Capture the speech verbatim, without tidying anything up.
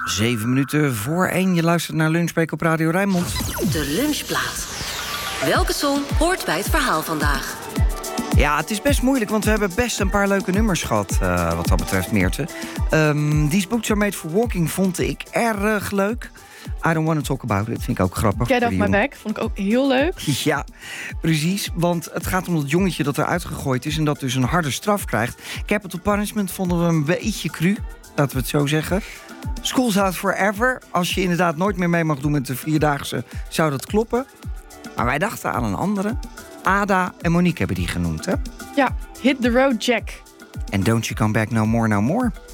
Zeven minuten voor één. Je luistert naar Lunchbreak op Radio Rijnmond. De lunchplaat. Welke song hoort bij het verhaal vandaag? Ja, het is best moeilijk, want we hebben best een paar leuke nummers gehad, uh, wat dat betreft, Meerte. Um, These Boots Are Made for Walking vond ik erg leuk. I Don't Want to Talk About It, vind ik ook grappig. Get Off My Back, vond ik ook heel leuk. Ja, precies, want het gaat om dat jongetje dat eruit gegooid is en dat dus een harde straf krijgt. Capital Punishment vonden we een beetje cru, laten we het zo zeggen. School's Out Forever, als je inderdaad nooit meer mee mag doen met de Vierdaagse, zou dat kloppen. Maar wij dachten aan een andere. Ada en Monique hebben die genoemd, hè? Ja, Hit the Road Jack. En Don't You Come Back No More, No More.